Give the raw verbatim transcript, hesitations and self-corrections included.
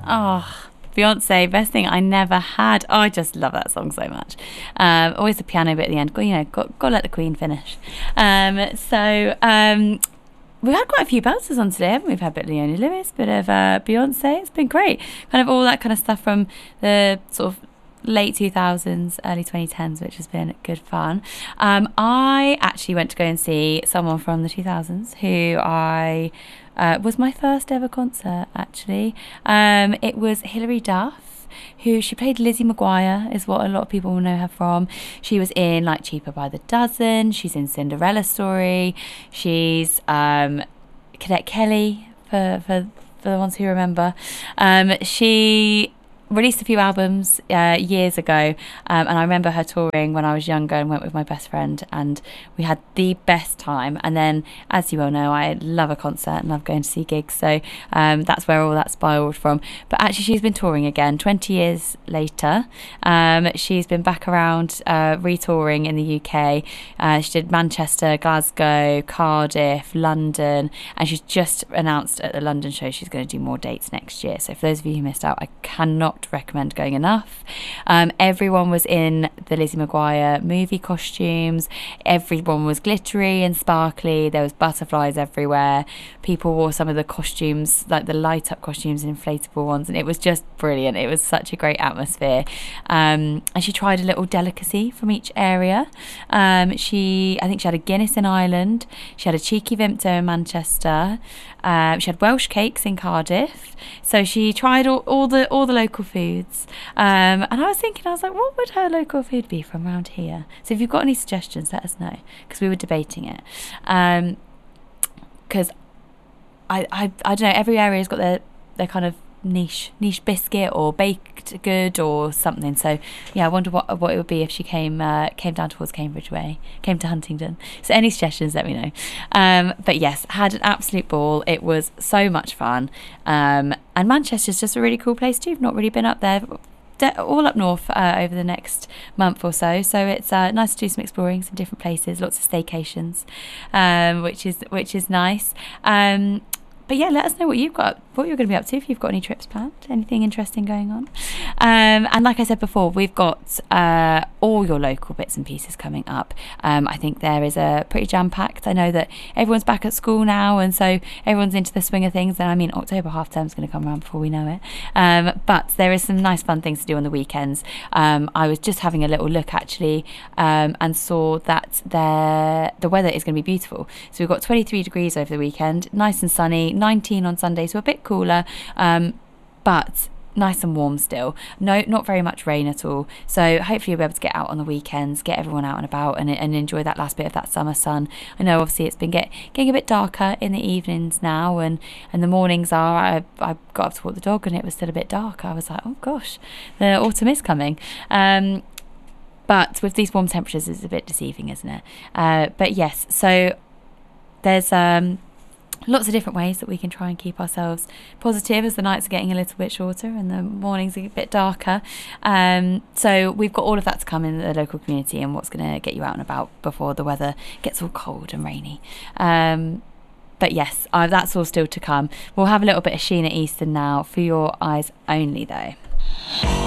Oh, Beyonce, best thing I never had. Oh, I just love that song so much. Um, always the piano bit at the end. Go, you know, got got to let the Queen finish. Um, so um, we've had quite a few bouncers on today, haven't we? We've had a bit of Leona Lewis, bit of uh, Beyonce. It's been great. Kind of all that kind of stuff from the sort of late two thousands, early twenty tens, which has been good fun. Um, I actually went to go and see someone from the two thousands who I uh, was my first ever concert, actually. Um, it was Hilary Duff, who she played Lizzie McGuire, is what a lot of people will know her from. She was in like Cheaper by the Dozen. She's in Cinderella Story. She's um, Cadet Kelly for, for, for the ones who remember. Um, she released a few albums uh, years ago, um, and I remember her touring when I was younger and went with my best friend, and we had the best time. And then, as you all know, I love a concert and love going to see gigs, so um, that's where all that spiraled from. But actually she's been touring again twenty years later. Um, she's been back around uh, re-touring in the U K. Uh, she did Manchester, Glasgow, Cardiff, London, and she's just announced at the London show she's going to do more dates next year. So for those of you who missed out, I cannot recommend going enough. Um, everyone was in the Lizzie McGuire movie costumes. Everyone was glittery and sparkly. There was butterflies everywhere. People wore some of the costumes, like the light up costumes and inflatable ones, and it was just brilliant. It was such a great atmosphere. Um, and she tried a little delicacy from each area. Um, she, I think she had a Guinness in Ireland. She had a cheeky Vimto in Manchester. Um, she had Welsh cakes in Cardiff. So she tried all, all the all the local foods. Um, and I was thinking, I was like, what would her local food be from around here? So if you've got any suggestions, let us know, because we were debating it. Um, because I, I I don't know, every area's got their their kind of niche niche biscuit or baked good or something. So yeah, I wonder what what it would be if she came uh, came down towards Cambridge way, came to Huntingdon. So any suggestions, let me know. Um, but yes, had an absolute ball. It was so much fun. Um, and Manchester's just a really cool place too. I've not really been up there. De- all up north uh, over the next month or so. So it's uh, nice to do some exploring, some different places, lots of staycations, um, which is which is nice. Um, But yeah, let us know what you've got, what you're going to be up to, if you've got any trips planned, anything interesting going on. Um, and like I said before, we've got uh, all your local bits and pieces coming up. Um, I think there is a pretty jam-packed. I know that everyone's back at school now, and so everyone's into the swing of things. And I mean, October half term is going to come around before we know it. Um, but there is some nice fun things to do on the weekends. Um, I was just having a little look actually, um, and saw that there the weather is going to be beautiful. So we've got twenty-three degrees over the weekend, nice and sunny. nineteen on Sunday, so a bit cooler, um, but nice and warm still. No, not very much rain at all. So hopefully you'll be able to get out on the weekends, get everyone out and about, and, and enjoy that last bit of that summer sun. I know obviously it's been get, getting a bit darker in the evenings now, and, and the mornings are, I, I got up to walk the dog and it was still a bit dark. I was like, oh gosh, the autumn is coming. Um, but with these warm temperatures, it's a bit deceiving, isn't it? Uh, but yes, so there's... Um, lots of different ways that we can try and keep ourselves positive as the nights are getting a little bit shorter and the mornings are a bit darker. Um, so we've got all of that to come in the local community and what's going to get you out and about before the weather gets all cold and rainy. Um, but yes, uh, that's all still to come. We'll have a little bit of Sheena Easton now for your eyes only though.